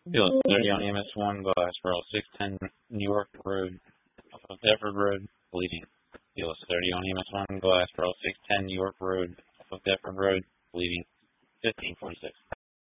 Field 30 on MS1 Glassboro, 610 New York Road, off of Deptford Road, bleeding. Field 30 on MS1 Glassboro, 610 New York Road, off of Deptford Road, bleeding. 1546.